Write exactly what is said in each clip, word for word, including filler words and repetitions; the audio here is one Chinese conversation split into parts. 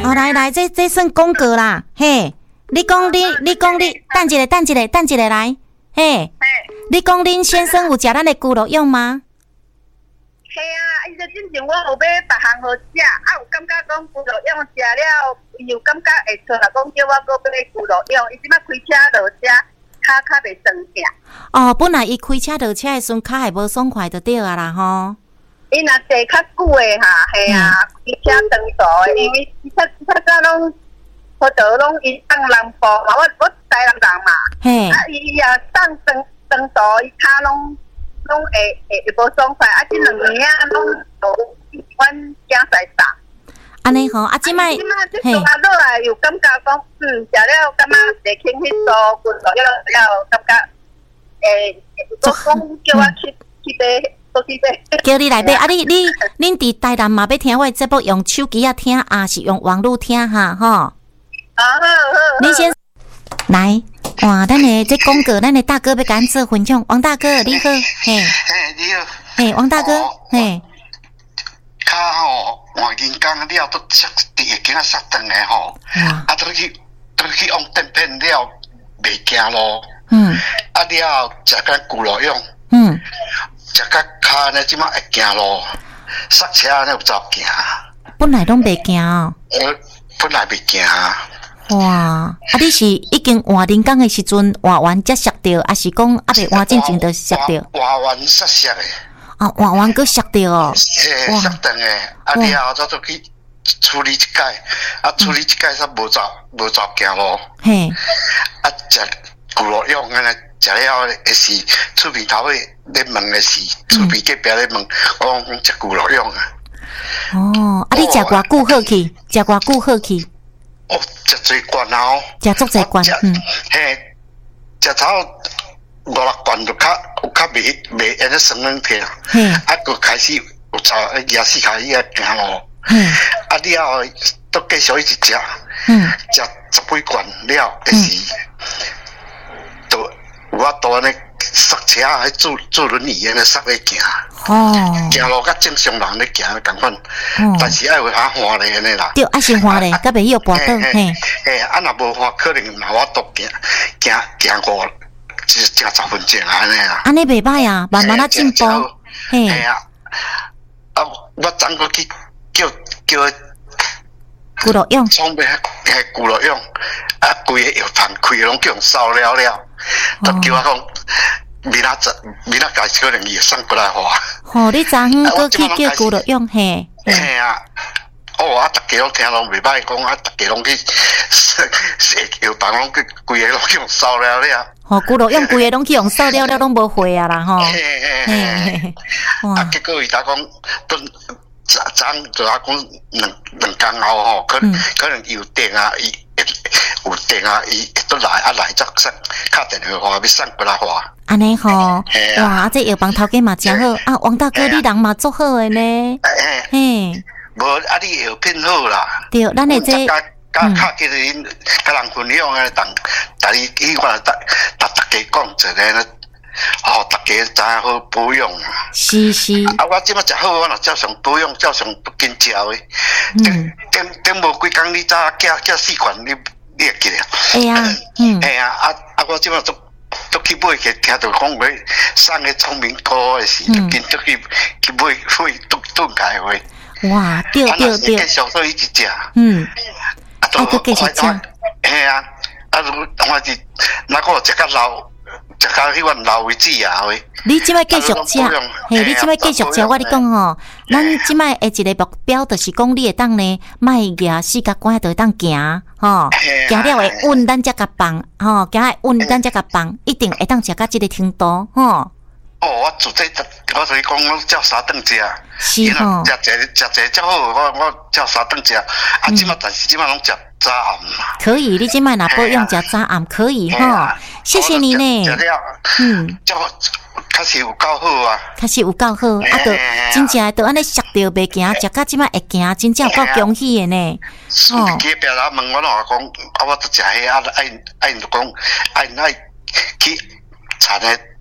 哦，来来，这这算广告啦，嘿，你讲你，你讲你，等一下，等一下，等一下来，嘿，你讲恁先生有食咱的咕噜用吗？ 系啊，伊就之前我有买别项好食，啊有感觉讲咕噜用食了，伊有感觉会错啦，讲叫我搁买咕噜用，伊即摆开车落车，骹较袂酸痛。 哦，本来伊开车落车的时阵，骹会无爽快就对啊啦吼。 伊若坐较久的哈，系啊，开车长途的，因为伊较较早拢好多拢伊上南部嘛，我我台南人嘛， 嘿， 啊伊也上长长途，伊骹拢。拢会会会无爽快，啊！即两年啊，拢都阮囝在打。 安尼吼，啊，即摆即摆即做啊落来，有感觉讲，嗯，食了感觉会轻迄素，骨头了了，感觉诶，我讲叫我去去买，都去买。 叫你来买啊！你你恁伫台南嘛要听我节目，用手机啊听，啊是用网络听哈吼。 好好好。 你先来。哇，咱的这广告，咱的大哥要甲咱做分享。王大哥，你好，嘿， 嘿，你好， 嘿，王大哥，嘿， 卡吼，换人工了都塞地，今仔塞长的吼，啊，都去都去用电片了，袂惊咯。嗯，啊了食甲骨路用，嗯，食甲骹呢，即马会惊咯，塞车呢有走惊。 本来拢袂惊哦。 呃，本来袂惊。 哇！啊，你是已经换人工的时阵换完才摔着，还是讲啊未换之前就摔着？ 换完摔摔的。 啊，换完佫摔着哦。 嘿，摔断的，啊了后再去处理一解，啊处理一解煞无走无走行咯。嘿。啊，食骨肉用安尼食了会是厝边头尾咧问的是，厝边隔壁咧问，我讲食骨肉用啊。 哦，啊，你食偌久好去？食偌久好去？ 哦，食最罐哦， 食足侪罐，嗯， 嘿，食头五六罐就较有较袂袂安尼酸软痛，嘿，啊，佮开始有走牙齿开始啊行咯，嗯，啊了都继续一直食，嗯，食十几罐了，但是都有法度安尼塞车还坐坐轮椅安尼塞咧行。哦，行路甲正常人咧行共款，但是爱有下滑咧安尼啦。 对，爱先滑咧，甲袂晓跋倒嘿。 嘿，啊若无滑，可能嘛我都行行行过，只行十分钟安尼啦。 安尼袂歹啊，慢慢啊进步。 嘿啊，啊我昨过去叫叫骨肉用， 创咩？嘿骨肉用，啊规个药房开拢叫人烧了了，都叫我讲。明仔载，明仔载可能伊会送过来花。 吼，你昨昏过去叫骨肉用嘿？ 嘿啊，哦啊，大家拢听拢袂歹讲啊，大家拢去药房拢去规个拢去用烧了了。 吼，骨肉用规个拢去用烧了了，拢无货啊啦吼。嘿嘿嘿。啊，结果伊搭讲，都昨昨就阿讲两两工后吼，可能可能有电啊，伊有电啊，伊都来啊来则送，敲电话要送过来花。 安尼吼，哇！啊，这药房头家嘛真好啊，王大哥你人嘛足好的呢。嘿， 无啊，你药品好啦。 对，咱的这甲甲较其实因甲人分享诶，当逐日去我逐逐大家讲一个呢，吼，大家知影好保养啊。 是是。 啊，我即摆食好，我若照常保养，照常不紧照诶。等等等无几工，你早寄寄四款，你你会记得？ 会啊，嗯。 嘿啊，啊啊，我即摆都。都去买去，听到讲要送个聪明哥的事，就紧都去去买买炖炖开话。 哇，对对对， 继续所以一食。 嗯，啊，都继续食。 嘿啊，啊，我是那个食较老，食较迄款老为止啊喂。 你即摆继续食，嘿，你即摆继续食，我你讲吼，咱即摆的一个目标就是讲，你会当呢，卖牙四角关就会当行，吼，行了会稳，咱才甲放，吼，行会稳，咱才甲放，一定会当食到即个程度，吼。 哦，我做这，我所以讲，我照三顿食， 是吼， 食一食一较好，我我照三顿食，啊，即摆但是即摆拢食早暗嘛。 可以，你即摆若保养食早暗可以吼，谢谢你呢。 食了，嗯，就。确实有够好啊！ 确实有够好，啊，都真正都安尼摔着袂行，食到即摆会行，真正有够恭喜的呢。 哦，隔壁人问我咯，讲啊，我著食迄啊，爱爱就讲爱爱去产的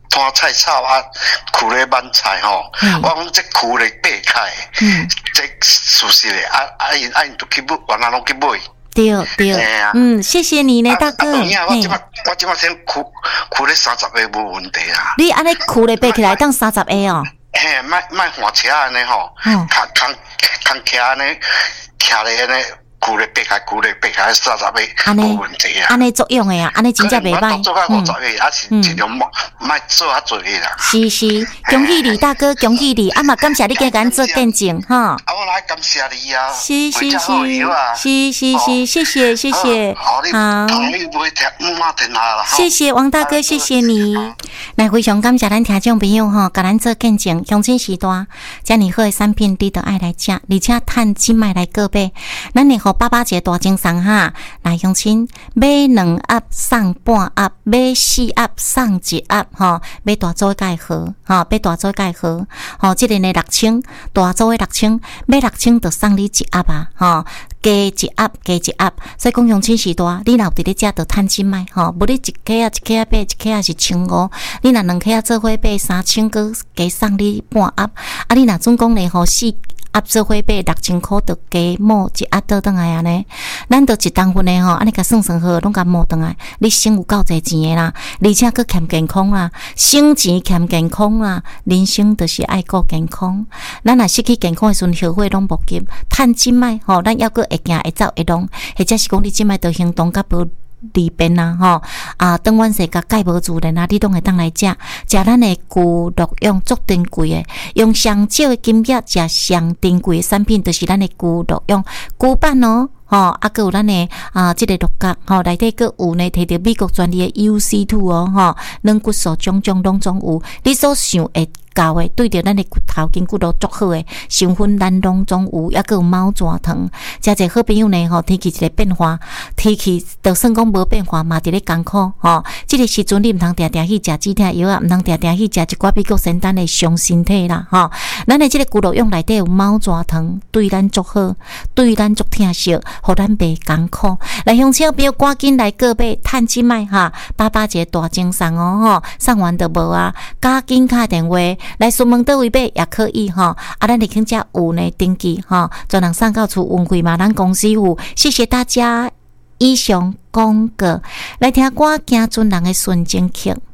摊菜草啊，苦咧慢菜吼，我讲这苦咧掰开，这属实的，啊啊因啊因都去买，原来拢去买。 对对，嗯，谢谢你呢，大哥。 我即马我即马先苦苦咧三十个无问题啦。 你安尼苦咧掰起来当三十个哦？ 嘿，卖卖换车安尼吼，扛扛扛徛安尼，徛咧安尼。苦咧掰开，苦咧掰开，三十个无问题啊！ 安尼作用的啊，安尼真正袂歹。 做到五十个，还是尽量莫莫做较多个啦。 是是，恭喜你大哥，恭喜你！啊嘛，感谢你给咱做见证哈。 啊，我来感谢你啊！ 是是是，是是是，谢谢谢谢。好，谢谢王大哥，谢谢你。来，非常感谢咱听众朋友哈，给咱做见证，乡亲时代，遮尔好的产品，你都爱来食，而且趁钱买来个买，咱会互爸爸一个大精神哈。来，乡亲买两盒送半盒，买四盒送一盒哈，买大组介好哈，买大组介好，吼，即个呢六千，大组的六千，买六千就送你一盒啊，吼。加一盒，加一盒，所以讲乡亲时代，你若有伫咧食，就趁钱买吼，无你一克啊，一克啊买，一克啊是千五，你若两克啊做伙买三千个，加送你半盒，啊，你若总共呢吼四盒做伙买六千块，就加摸一盒倒转来啊呢，咱就一当份的吼，安尼甲算算好，拢甲摸转来，你省有够侪钱的啦，而且佫欠健康啦，省钱欠健康啦，人生就是爱顾健康，咱若失去健康的时阵，后悔拢无急，趁钱买吼，咱要佫会行会走会拢，或者是讲你即摆着行动甲无利便啊吼啊，当晚时甲钙无自然啊，你拢会当来食，食咱的牛鹿用足珍贵的，用上少的金额食上珍贵的产品，就是咱的牛鹿用牛板哦。吼、哦，啊，佮有咱诶啊，即、这个鹿角吼，内底佮有呢，摕着美国专利诶 U C 二 哦，吼，软骨素种种拢总有，你所想会到诶，对着咱诶骨头筋骨都足好诶，成分咱拢总有，抑佮有猫爪糖，诚侪好朋友呢，吼，天气一个变化，天气就算讲无变化嘛，伫咧艰苦，吼，即、这个时阵你毋通定定去食止痛药啊，毋通定定去食一寡美国仙丹诶伤身体啦，吼，咱诶即个骨肉用内底有猫爪糖，对咱足好，对咱足疼惜。互咱袂艰苦，来乡亲朋友赶紧来个买，趁钱买哈，爸爸一个大精神哦吼，送完就无啊，赶紧打电话来询问倒位买也可以哈，啊，咱立刻只有呢登记哈，专人送到厝运费嘛，咱公司付，谢谢大家。以上广告来听歌，行船人的纯情曲。